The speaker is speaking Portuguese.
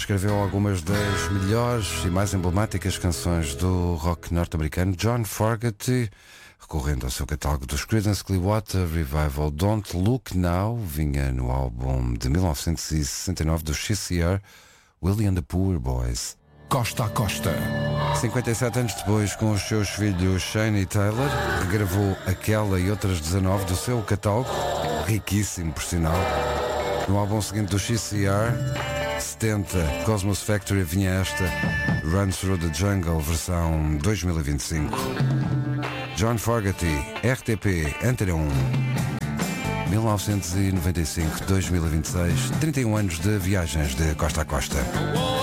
escreveu algumas das melhores e mais emblemáticas canções do rock norte-americano. John Fogerty, recorrendo ao seu catálogo dos Creedence Clearwater Revival, Don't Look Now, vinha no álbum de 1969 do XCR, Willie and the Poor Boys. Costa a Costa. 57 anos depois, com os seus filhos Shane e Taylor, regravou aquela e outras 19 do seu catálogo, riquíssimo por sinal. No álbum seguinte do XCR, 70, Cosmos Factory, vinha esta, Run Through the Jungle, versão 2025. John Fogerty, RTP, Antena 1, 1995-2026, 31 anos de viagens de costa a costa.